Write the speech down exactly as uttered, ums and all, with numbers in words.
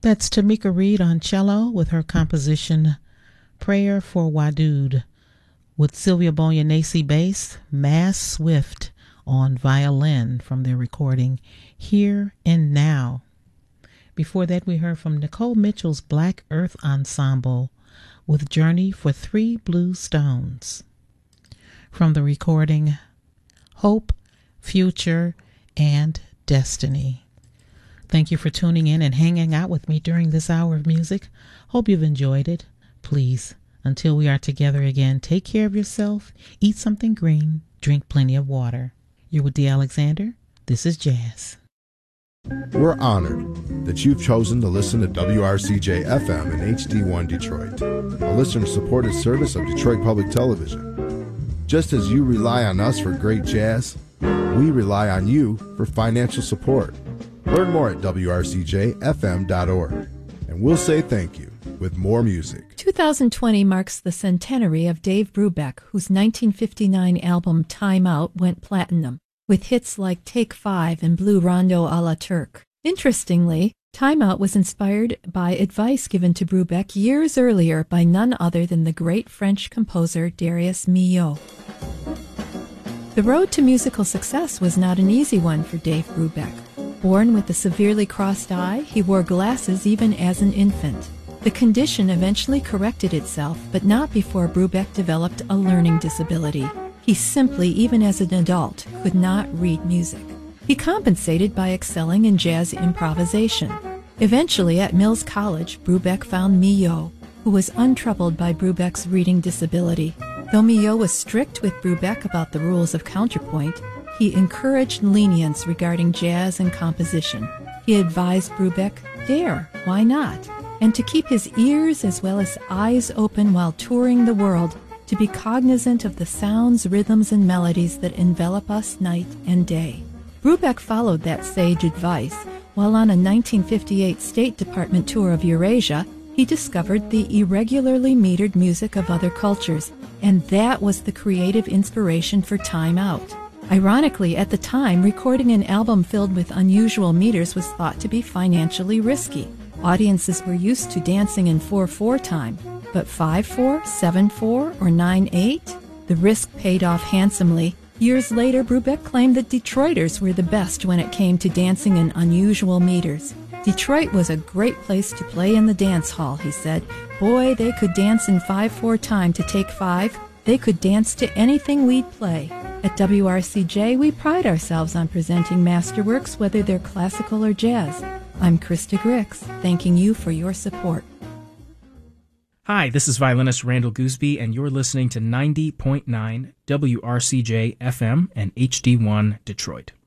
That's Tamika Reed on cello with her composition Prayer for Wadud, with Sylvia Bognanesi bass, Mass Swift on violin from their recording Here and Now. Before that, we heard from Nicole Mitchell's Black Earth Ensemble with Journey for Three Blue Stones from the recording Hope, Future, and Destiny. Thank you for tuning in and hanging out with me during this hour of music. Hope you've enjoyed it. Please, until we are together again, take care of yourself, eat something green, drink plenty of water. You're with Dee Alexander. This is Jazz. We're honored that you've chosen to listen to W R C J F M and H D one Detroit, a listener-supported service of Detroit Public Television. Just as you rely on us for great jazz, we rely on you for financial support. Learn more at W R C J F M dot org, and we'll say thank you with more music. two thousand twenty marks the centenary of Dave Brubeck, whose nineteen fifty-nine album Time Out went platinum, with hits like Take Five and Blue Rondo a la Turk. Interestingly, Time Out was inspired by advice given to Brubeck years earlier by none other than the great French composer Darius Milhaud. The road to musical success was not an easy one for Dave Brubeck. Born with a severely crossed eye, he wore glasses even as an infant. The condition eventually corrected itself, but not before Brubeck developed a learning disability. He simply, even as an adult, could not read music. He compensated by excelling in jazz improvisation. Eventually, at Mills College, Brubeck found Milhaud, who was untroubled by Brubeck's reading disability. Though Milhaud was strict with Brubeck about the rules of counterpoint, he encouraged lenience regarding jazz and composition. He advised Brubeck, dare, why not? And to keep his ears as well as eyes open while touring the world, to be cognizant of the sounds, rhythms, and melodies that envelop us night and day. Brubeck followed that sage advice. While on a nineteen fifty-eight State Department tour of Eurasia, he discovered the irregularly metered music of other cultures, and that was the creative inspiration for Time Out. Ironically, at the time, recording an album filled with unusual meters was thought to be financially risky. Audiences were used to dancing in four four time, but five four, seven four, or nine eight? The risk paid off handsomely. Years later, Brubeck claimed that Detroiters were the best when it came to dancing in unusual meters. Detroit was a great place to play in the dance hall, he said. Boy, they could dance in five four time to Take Five. They could dance to anything we'd play. At W R C J, we pride ourselves on presenting masterworks, whether they're classical or jazz. I'm Krista Grix, thanking you for your support. Hi, this is violinist Randall Gooseby, and you're listening to ninety point nine W R C J F M and H D one Detroit.